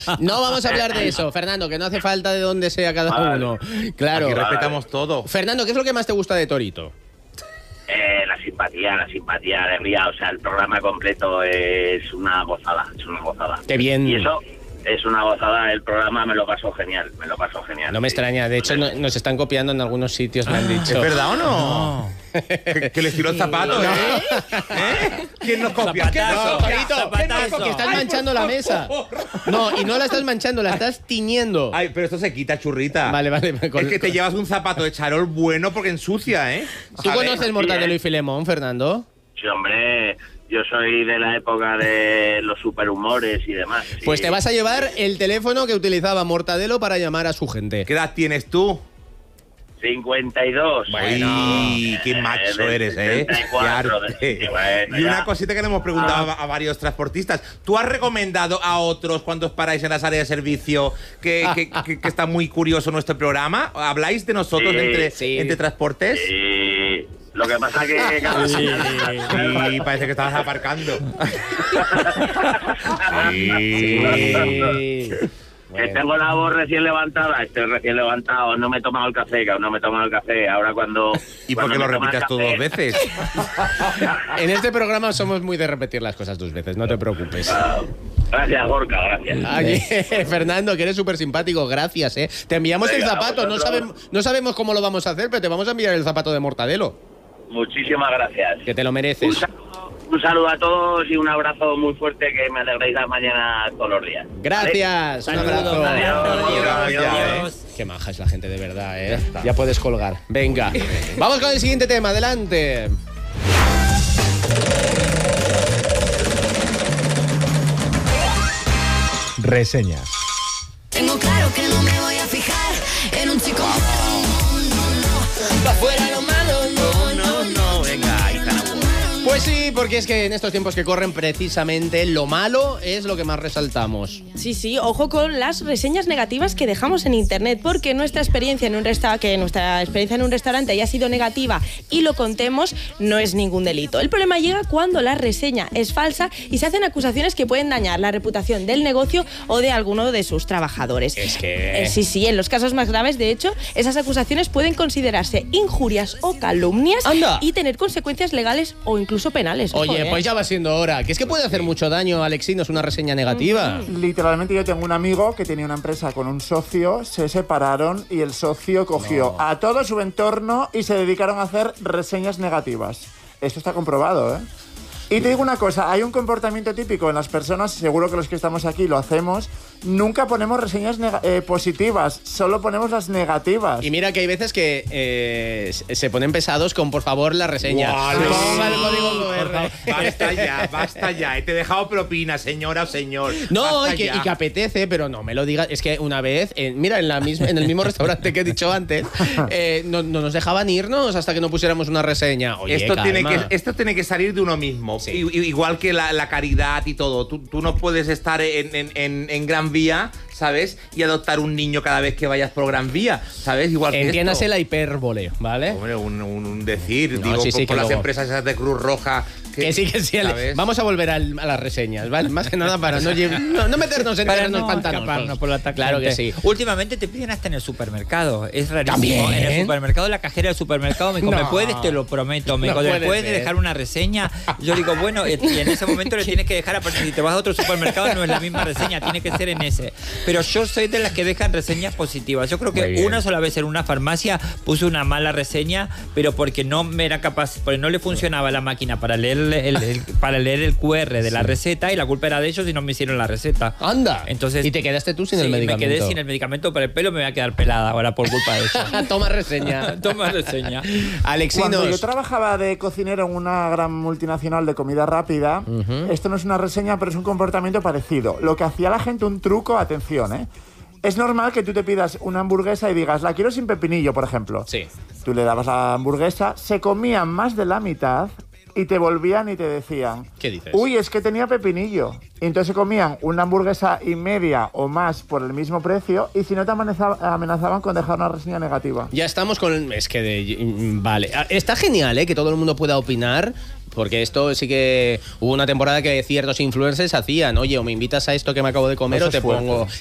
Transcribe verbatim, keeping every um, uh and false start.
No vamos a hablar de eso, Fernando, que no hace falta de dónde sea cada vale. uno. Claro. Aquí respetamos todo. Fernando, ¿qué es lo que más te gusta de Torito? Eh, la simpatía, la simpatía, la alegría. O sea, el programa completo es una gozada, es una gozada. Qué bien. Y eso... Es una gozada, el programa me lo pasó genial, me lo pasó genial. No me extraña, de hecho no, nos están copiando en algunos sitios, me han dicho. ¿Es verdad o no? no. Que, que le tiró el zapato, ¿eh? ¿Eh? ¿Quién nos copia? ¿Quién nos copia? Torito, ¿quién nos copia? Estás manchando la mesa. No, y no la estás manchando, la estás tiñendo. Ay, pero esto se quita, churrita. Vale, vale. Con, es que te llevas un zapato de charol bueno porque ensucia, ¿eh? ¿Tú conoces Mortadelo y Filemón, Fernando? Sí, hombre... Yo soy de la época de los superhumores y demás. Sí. Pues te vas a llevar el teléfono que utilizaba Mortadelo para llamar a su gente. ¿Qué edad tienes tú? cincuenta y dos. Bueno, Uy, qué macho eh, eres, ¿eh? setenta y sí, bueno, y una ya. cosita que le hemos preguntado ah. a, a varios transportistas. ¿Tú has recomendado a otros cuando os paráis en las áreas de servicio que, que, que, que está muy curioso nuestro programa? ¿Habláis de nosotros sí, entre, sí. entre transportes? Sí. Lo que pasa que... Sí, sí, parece que estabas aparcando. Sí. sí. Bueno. Que tengo la voz recién levantada, estoy recién levantado, no me he tomado el café, que aún no me he tomado el café, ahora cuando... ¿Y por qué lo repitas tú dos veces? En este programa somos muy de repetir las cosas dos veces, no te preocupes. Uh, gracias, Gorka, gracias. Ay, Fernando, que eres súper simpático, gracias, ¿eh? Te enviamos Venga, el zapato, no sabemos, no sabemos cómo lo vamos a hacer, pero te vamos a enviar el zapato de Mortadelo. Muchísimas gracias. Que te lo mereces. Un saludo, un saludo a todos y un abrazo muy fuerte, que me alegréis las mañanas todos los días. Gracias. ¿Vale? Un abrazo. Adiós. Adiós. Adiós. Adiós. Qué maja es la gente de verdad, ¿eh? Ya, ya puedes colgar. Venga. Vamos con el siguiente tema. Adelante. Reseñas. Tengo claro que no me voy a fijar en un chico. Pa' fuera lo malo, no, no, no. Venga, ahí está la buena. Pues sí, porque es que en estos tiempos que corren precisamente lo malo es lo que más resaltamos. Sí, sí, ojo con las reseñas negativas que dejamos en internet, porque nuestra experiencia en un resta- que nuestra experiencia en un restaurante haya sido negativa y lo contemos no es ningún delito. El problema llega cuando la reseña es falsa y se hacen acusaciones que pueden dañar la reputación del negocio o de alguno de sus trabajadores. Es que... Eh, sí, sí, en los casos más graves, de hecho, esas acusaciones pueden considerarse injurias o calumnias ¡Anda! Y tener consecuencias legales o incluso penales. Oye, Ojo, ¿eh? pues ya va siendo hora. Que es que puede hacer mucho daño, Alexinos, una reseña negativa. Mm-hmm. Literalmente yo tengo un amigo que tenía una empresa con un socio, se separaron y el socio cogió no. a todo su entorno y se dedicaron a hacer reseñas negativas. Esto está comprobado, ¿eh? Y te digo una cosa, hay un comportamiento típico en las personas, seguro que los que estamos aquí lo hacemos, nunca ponemos reseñas eh, positivas, solo ponemos las negativas. Y mira que hay veces que eh, se ponen pesados con, por favor, la reseña. Wow, sí. Ponga el código cu erre. Basta ya, basta ya. Te he dejado propina, señora o señor. No, y que, y que apetece, pero no me lo digas. Es que una vez, eh, mira, en, la misma, en el mismo restaurante que he dicho antes, eh, no, no nos dejaban irnos hasta que no pusiéramos una reseña. Oye, esto, calma. tiene que, esto tiene que salir de uno mismo. Sí. I, igual que la, la caridad y todo. Tú, tú no puedes estar en, en, en, en Gran Vía, ¿sabes? Y adoptar un niño cada vez que vayas por Gran Vía, ¿sabes? Igual que entiéndase esto. la hipérbole, ¿vale? Hombre, un, un, un decir, no, digo, sí, sí, por, por las luego... empresas esas de Cruz Roja. Que, que sí, que sí. ¿Sabes? Vamos a volver al, a las reseñas, ¿vale? Más que nada para no, no, no meternos en para no pantanos. Por la claro que sí. Últimamente te piden hasta en el supermercado. Es rarísimo. ¿También? En el supermercado, la cajera del supermercado me dijo, no. ¿me puedes? Te lo prometo. Me dijo, no ¿me puedes ser. dejar una reseña? Yo digo, bueno, y en ese momento le tienes que dejar, aparte si te vas a otro supermercado no es la misma reseña, tiene que ser en ese. Pero yo soy de las que dejan reseñas positivas. Yo creo que una sola vez en una farmacia puse una mala reseña, pero porque no me era capaz, porque no le funcionaba la máquina para leer el, el, el para leer el cu erre de sí. la receta, y la culpa era de ellos y no me hicieron la receta. ¡Anda! Entonces, y te quedaste tú sin sí, el medicamento. me quedé sin el medicamento para el pelo, me voy a quedar pelada ahora por culpa de eso. Toma reseña. Toma reseña. Alexinos. Cuando yo trabajaba de cocinero en una gran multinacional de comida rápida, uh-huh. esto no es una reseña, pero es un comportamiento parecido. Lo que hacía la gente, un truco, atención, ¿eh? Es normal que tú te pidas una hamburguesa y digas, la quiero sin pepinillo, por ejemplo. Sí. Tú le dabas la hamburguesa, se comían más de la mitad y te volvían y te decían, ¿qué dices? Uy, es que tenía pepinillo. Y entonces se comían una hamburguesa y media o más por el mismo precio y si no te amenaza- amenazaban con dejar una reseña negativa. Ya estamos con el... Es que de... Vale. Está genial, ¿eh? Que todo el mundo pueda opinar. Porque esto sí que hubo una temporada que ciertos influencers hacían, oye, o me invitas a esto que me acabo de comer Eso o te es fuerte. pongo...